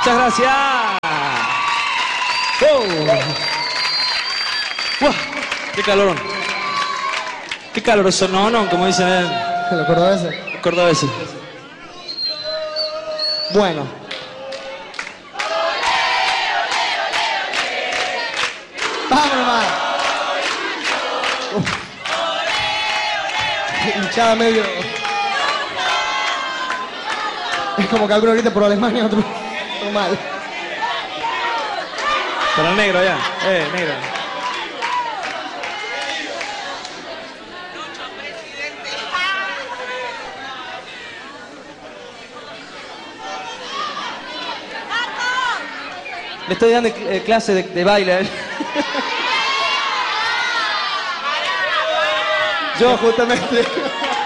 Muchas gracias. ¡Qué calorón! ¡Qué caloroso! No, como dicen ¿Los cordobeses? los cordobeses. Bueno. ¡Vamos nomás! Hinchada medio... Es como que alguno grita por Alemania, otro mal. Para el negro allá. Negro. Le estoy dando clase de baile a él. Yo justamente...